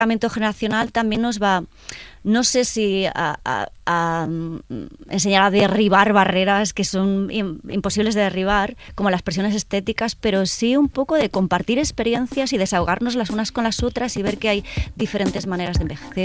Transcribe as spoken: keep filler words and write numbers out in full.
generacional también nos va, no sé si a, a, a enseñar a derribar barreras que son imposibles de derribar, como las presiones estéticas, pero sí un poco de compartir experiencias y desahogarnos las unas con las otras y ver que hay diferentes maneras de envejecer.